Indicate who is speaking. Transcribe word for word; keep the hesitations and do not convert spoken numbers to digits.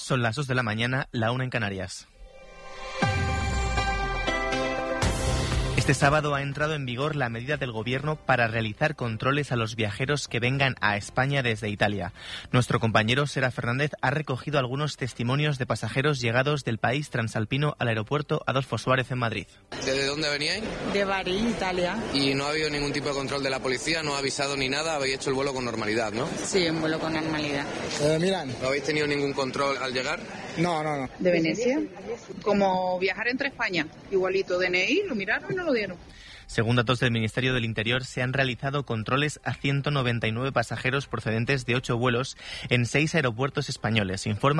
Speaker 1: Son las dos de la mañana, la una en Canarias. Este sábado ha entrado en vigor la medida del Gobierno para realizar controles a los viajeros que vengan a España desde Italia. Nuestro compañero Sera Fernández ha recogido algunos testimonios de pasajeros llegados del país transalpino al aeropuerto Adolfo Suárez en Madrid.
Speaker 2: ¿Desde dónde veníais?
Speaker 3: De Bari, Italia.
Speaker 2: ¿Y no ha habido ningún tipo de control de la policía? ¿No ha avisado ni nada? ¿Habéis hecho el vuelo con normalidad, no?
Speaker 3: Sí, un vuelo con normalidad.
Speaker 4: Eh, Milán.
Speaker 2: ¿No habéis tenido ningún control al llegar?
Speaker 4: No, no, no.
Speaker 3: ¿De Venecia? Como viajar entre España. Igualito, D N I, lo miraron y no lo dieron.
Speaker 1: Según datos del Ministerio del Interior, se han realizado controles a ciento noventa y nueve pasajeros procedentes de ocho vuelos en seis aeropuertos españoles. Informa